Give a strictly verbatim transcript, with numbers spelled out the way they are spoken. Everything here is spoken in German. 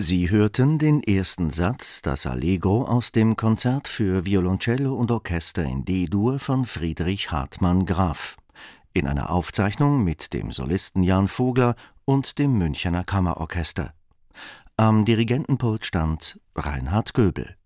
Sie hörten den ersten Satz, das Allegro aus dem Konzert für Violoncello und Orchester in D-Dur von Friedrich Hartmann Graf, in einer Aufzeichnung mit dem Solisten Jan Vogler und dem Münchener Kammerorchester. Am Dirigentenpult stand Reinhard Göbel.